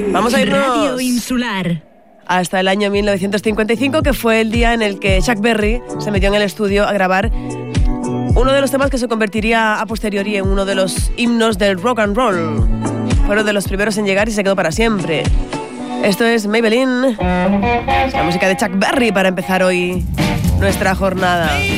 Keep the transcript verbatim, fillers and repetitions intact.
Vamos a irnos Radio Insular hasta el año mil novecientos cincuenta y cinco, que fue el día en el que Chuck Berry se metió en el estudio a grabar uno de los temas que se convertiría a posteriori en uno de los himnos del rock and roll. Fueron de los primeros en llegar y se quedó para siempre. Esto es Maybelline, la música de Chuck Berry para empezar hoy nuestra jornada.